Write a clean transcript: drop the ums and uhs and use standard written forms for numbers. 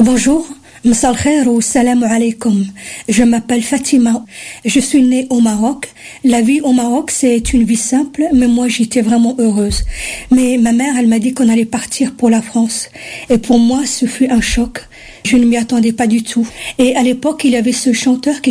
Bonjour, Msal khair ou salam alaykoum. Je m'appelle Fatima. Je suis née au Maroc. La vie au Maroc, c'est une vie simple, mais moi, j'étais vraiment heureuse. Mais ma mère, elle m'a dit qu'on allait partir pour la France. Et pour moi, ce fut un choc. Je ne m'y attendais pas du tout. Et à l'époque, il y avait ce chanteur qui